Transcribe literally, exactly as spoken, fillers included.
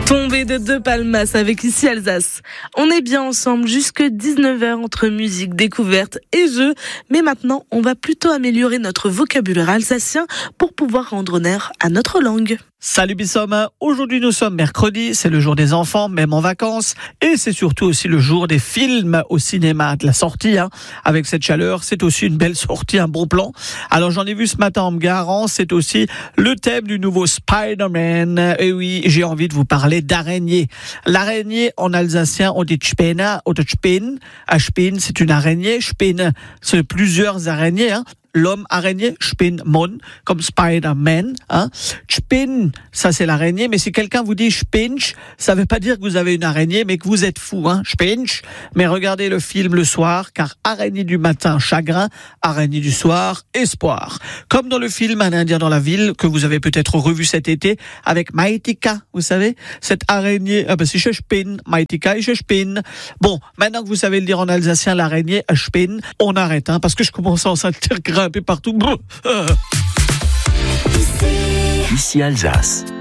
Tombée de deux palmas avec Ici Alsace. On est bien ensemble jusque dix-neuf heures entre musique, découverte et jeux. Mais maintenant, on va plutôt améliorer notre vocabulaire alsacien pour pouvoir rendre honneur à notre langue. Salut Bissom, aujourd'hui nous sommes mercredi, c'est le jour des enfants, même en vacances, et c'est surtout aussi le jour des films au cinéma, de la sortie, hein. Avec cette chaleur, c'est aussi une belle sortie, un bon plan. Alors j'en ai vu ce matin en me garant, c'est aussi le thème du nouveau Spider-Man, et oui, j'ai envie de vous parler d'araignée. L'araignée, en alsacien, on dit Spinne ou Spin. À Spin, c'est une araignée, Spinne, c'est plusieurs araignées, hein. L'homme araignée, Spinnmon, comme Spider-Man, hein. Spin, ça c'est l'araignée, mais si quelqu'un vous dit Spinch, ça veut pas dire que vous avez une araignée, mais que vous êtes fou, hein. Spinch. Mais regardez le film le soir, car araignée du matin, chagrin, araignée du soir, espoir. Comme dans le film Un Indien dans la ville, que vous avez peut-être revu cet été, avec Maitika, vous savez, cette araignée, ah ben c'est je spin, Maitika et je spin. Bon, maintenant que vous savez le dire en alsacien, l'araignée, spin, on arrête, hein, parce que je commence à en sentir grimper partout. Ici Alsace.